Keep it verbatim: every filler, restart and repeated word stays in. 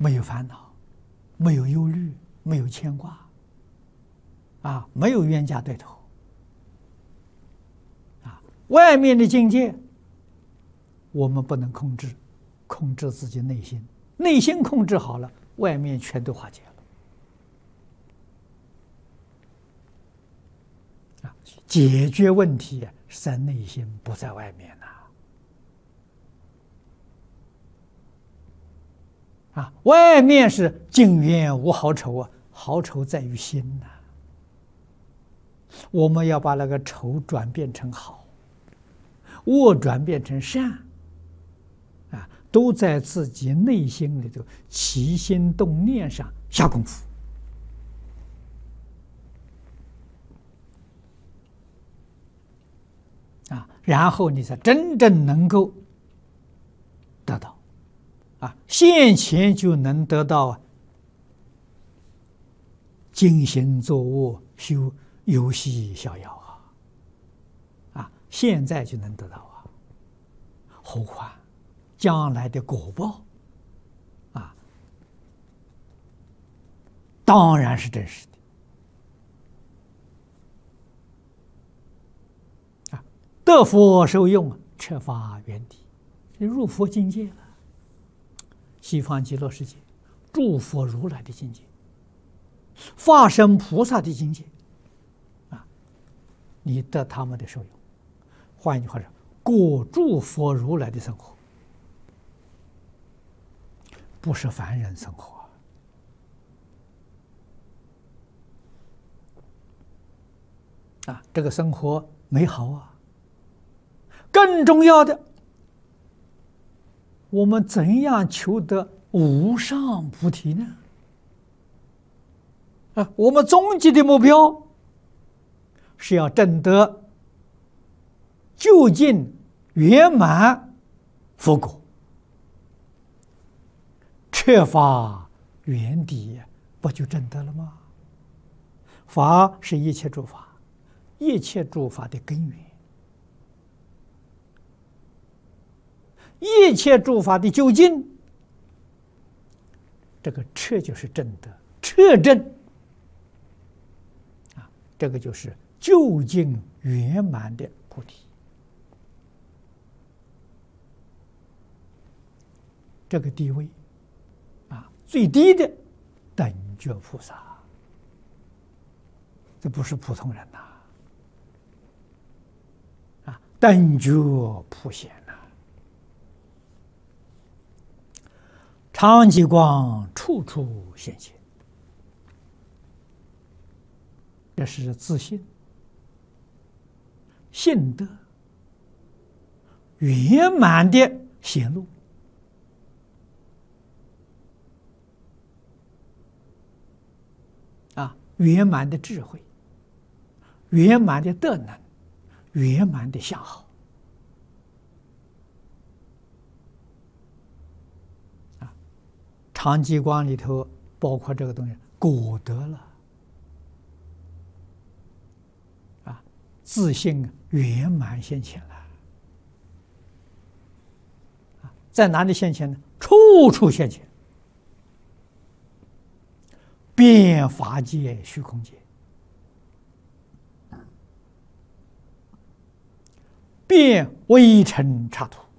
没有烦恼，没有忧虑，没有牵挂，啊，没有冤家对头，啊，外面的境界我们不能控制，控制自己内心，内心控制好了，外面全都化解了。啊，解决问题是在内心，不在外面呐。啊，外面是净冤无好丑啊，好丑在于心呐。我们要把那个丑转变成好，恶转变成善，啊，都在自己内心里头起心动念上下功夫。啊，然后你才真正能够得到。啊，现前就能得到精行作恶修游戏逍遥啊！啊，现在就能得到啊，何况将来的果报啊，当然是真实的啊！得佛受用，彻发圆寂，入佛境界了。西方极乐世界，诸佛如来的境界，化身菩萨的境界，啊，你得他们的受用。换一句话说，过诸佛如来的生活，不是凡人生活啊！这个生活美好啊！更重要的，我们怎样求得无上菩提呢？啊，我们终极的目标是要证得究竟圆满佛果，彻发圆寂，不就证得了吗？法是一切诸法，一切诸法的根源。一切诸法的究竟，这个彻就是正德，彻正啊，这个就是究竟圆满的菩提。这个地位啊，最低的等觉菩萨，这不是普通人呐！啊，等觉普贤。常寂光处处现前，这是自信、信德圆满的显露啊，圆满的智慧，圆满的德能，圆满的相好。常寂光里头包括这个东西，果得了啊，自信圆满现前了啊，在哪里现前呢？处处现前，遍法界、虚空界，遍微尘刹土。